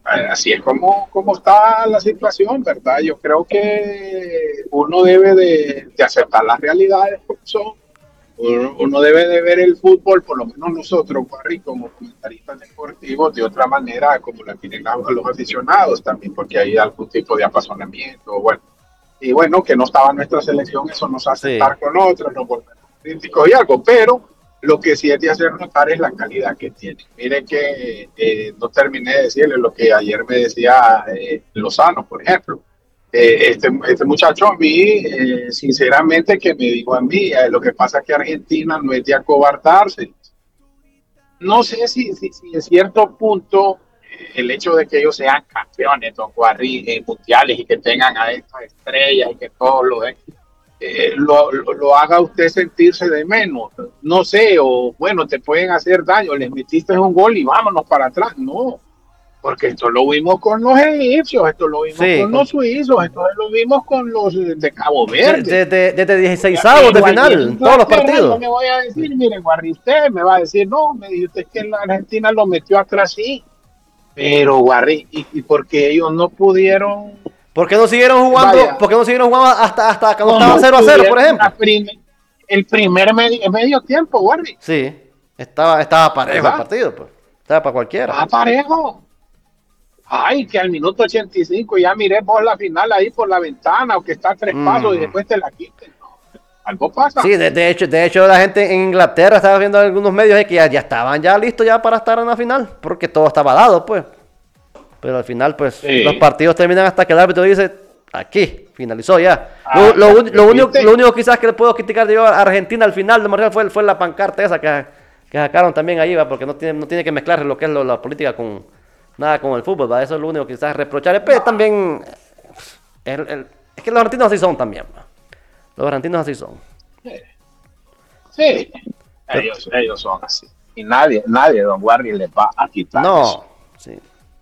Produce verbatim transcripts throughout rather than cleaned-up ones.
Así es como, como está la situación, ¿verdad? Yo creo que uno debe de, de aceptar las realidades como son. Uno, uno debe de ver el fútbol, por lo menos nosotros, Barry, como comentaristas deportivos, de otra manera, como la tienen los aficionados también, porque hay algún tipo de apasionamiento, bueno. Y bueno, que no estaba nuestra selección, eso nos hace Sí. estar con otros, nos volvemos críticos y algo, pero lo que sí es de hacer notar es la calidad que tiene. Miren que eh, no terminé de decirle lo que ayer me decía eh, Lozano, por ejemplo. Eh, este, este muchacho a mí, eh, sinceramente, que me dijo a mí, eh, lo que pasa es que Argentina no es de acobardarse. No sé si, si, si en cierto punto eh, el hecho de que ellos sean campeones, don Guarri, eh, mundiales y que tengan a estas estrellas y que todos lo den, eh, lo, lo, lo haga usted sentirse de menos. No sé, o bueno, te pueden hacer daño, les metiste un gol y vámonos para atrás. No, porque esto lo vimos con los egipcios, esto lo vimos Sí, con con- los suizos, esto lo vimos con los de Cabo de- Verde. de- de- desde dieciséis de Pero allí final, en en todos los Inglaterra yo partidos. le voy a decir, mire, Guarri, usted me va a decir, no, me dijo usted que la Argentina lo metió atrás, sí, pero Guarri, y, y porque ellos no pudieron, ¿Por qué no siguieron jugando? vaya, ¿Por qué no siguieron jugando hasta, hasta cuando estaba como cero a cero, por tuvieron ejemplo? la prim el primer medio, medio tiempo, Guarri, Sí, estaba, estaba parejo el ¿verdad? partido, pues. Estaba para cualquiera. Estaba parejo. Ay, que al minuto ochenta y cinco ya miré vos la final ahí por la ventana, o que está a tres pasos y Mm. después te la quiten. No, algo pasa. Sí, de, de hecho, de hecho la gente en Inglaterra estaba viendo algunos medios de que ya, ya estaban ya listos ya para estar en la final, porque todo estaba dado, pues. Pero al final, pues, los Sí. partidos terminan hasta que el árbitro dice, aquí, finalizó ya. Lo, Ah, lo un- lo único, ¿viste? lo único quizás que le puedo criticar yo a Argentina al final de Marcial fue, fue la pancarta esa que, que sacaron también ahí, ¿va? Porque no tiene, no tiene que mezclarse lo que es lo- la política con nada con el fútbol, ¿va? Eso es lo único que quizás reprochar. Pero también, el- el- es que los argentinos así son también, ¿va? Los argentinos así son. Sí, Pero- ellos, ellos son así. Y nadie, nadie, don Warri, les va a quitar eso. no, sí.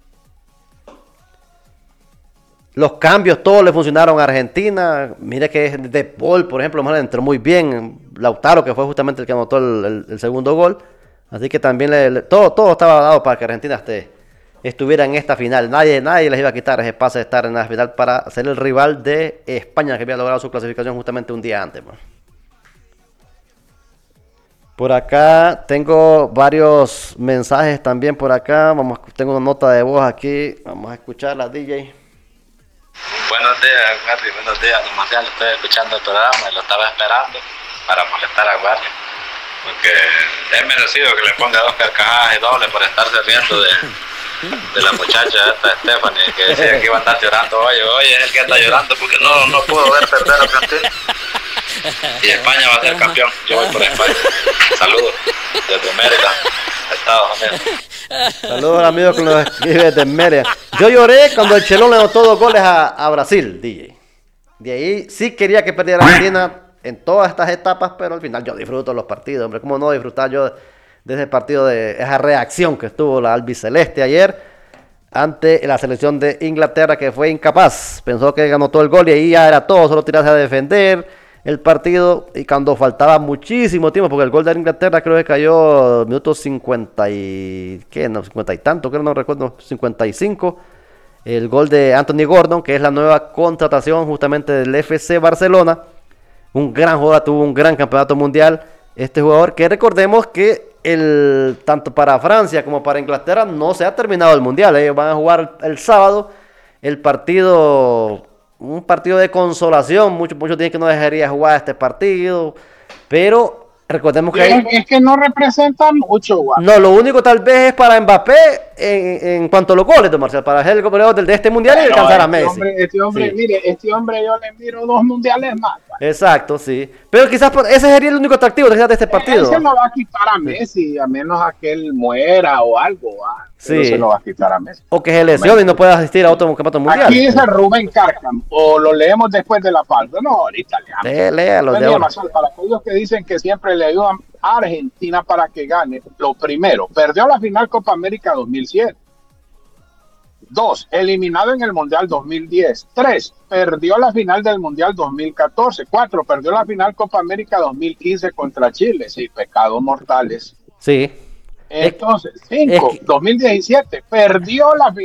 Los cambios, todos le funcionaron a Argentina. Mire que De Paul, por ejemplo, más entró muy bien. Lautaro, que fue justamente el que anotó el, el- el segundo gol. Así que también le- le- todo, todo estaba dado para que Argentina esté, estuviera en esta final. Nadie, nadie les iba a quitar ese pase de estar en la final para ser el rival de España, que había logrado su clasificación justamente un día antes, pues. Por acá tengo varios mensajes también por acá. Vamos, tengo una nota de voz aquí. Vamos a escucharla, D J. Buenos días, Gary. Buenos días, don Marcial. Estoy escuchando el programa y lo estaba esperando para molestar a Gary. Porque es merecido que le ponga dos carcajadas y doble por estarse riendo de, de la muchacha esta Stephanie, que decía que iba a andar llorando hoy. Hoy es el que anda llorando porque no, no pudo ver perder a Argentina. Y España va a ser campeón. Yo voy por España. Saludos desde Mérida, Estados Unidos. Saludos amigos que nos escriben desde Mérida. Yo lloré cuando el Chelón le anotó dos goles a, a Brasil, D J. De ahí sí quería que perdiera Argentina en todas estas etapas, pero al final yo disfruto los partidos, hombre. ¿Cómo no disfrutar yo de ese partido, de esa reacción que estuvo la albiceleste ayer ante la selección de Inglaterra, que fue incapaz? Pensó que ganó todo el gol y ahí ya era todo, solo tirarse a defender el partido, y cuando faltaba muchísimo tiempo, porque el gol de Inglaterra creo que cayó minutos cincuenta y ¿qué? No, cincuenta y tanto, creo, no recuerdo, cincuenta y cinco. El gol de Anthony Gordon, que es la nueva contratación justamente del F C Barcelona. Un gran jugador, tuvo un gran campeonato mundial. Este jugador, que recordemos que el, tanto para Francia como para Inglaterra no se ha terminado el mundial. Ellos van a jugar el, el sábado el partido, un partido de consolación. Muchos, muchos dicen que no dejaría jugar este partido, pero recordemos que Es, hay, es que no representa mucho, Warri. no, lo único tal vez es para Mbappé en, en cuanto a los goles, don Marcial, para ser el goleador del- de este mundial y Pero alcanzar a este Messi. hombre, este hombre, Sí. mire, este hombre yo le miro dos mundiales más. Warri. Exacto, sí. Pero quizás por- ese sería el único atractivo quizás, de este partido. Él se lo va a quitar a Messi, a menos a que él muera o algo, ¿va? Pero Sí. se lo va a quitar a Messi. O que se lesione y no pueda asistir a otro campeonato mundial. Aquí dice Rubén Carcam, o lo leemos después de la pausa. No, ahorita leamos. Sí, léalo, Buen de día, ahora. Marcel. Para aquellos que dicen que siempre le ayudan a Argentina para que gane, lo primero, perdió la final Copa América dos mil siete. Dos, eliminado en el Mundial dos mil diez. Tres, perdió la final del Mundial dos mil catorce. Cuatro, perdió la final Copa América dos mil quince contra Chile. Sí, pecados mortales. Sí. Es- Entonces, cinco, es que- dos mil diecisiete, perdió la final